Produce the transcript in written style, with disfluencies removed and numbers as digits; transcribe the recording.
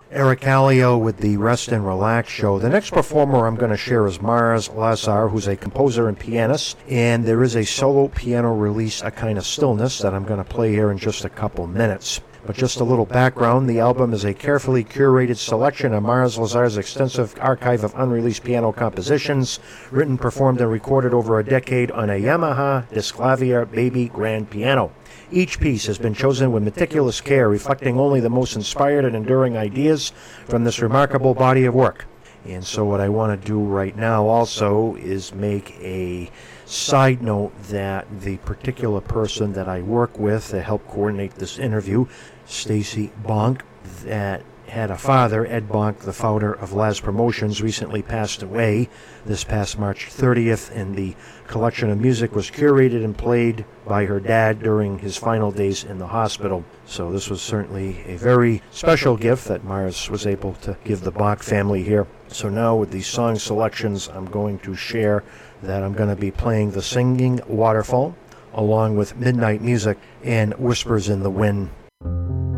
Eric Alio with the Rest and Relax show. The next performer I'm going to share is Mars Lazar, who's a composer and pianist, and there is a solo piano release, A Kind of Stillness, that I'm going to play here in just a couple minutes. But just a little background, the album is a carefully curated selection of Mars Lazar's extensive archive of unreleased piano compositions, written, performed, and recorded over a decade on a Yamaha Disclavier Baby Grand Piano. Each piece has been chosen with meticulous care, reflecting only the most inspired and enduring ideas from this remarkable body of work. And so what I want to do right now also is make a side note that the particular person that I work with to help coordinate this interview, Stacy Bonk, that had a father, Ed Bonk, the founder of Laz Promotions, recently passed away this past March 30th, and the collection of music was curated and played by her dad during his final days in the hospital. So this was certainly a very special gift that Mars was able to give the Bonk family here. So now with these song selections, I'm going to share that I'm going to be playing The Singing Waterfall, along with Midnight Music and Whispers in the Wind.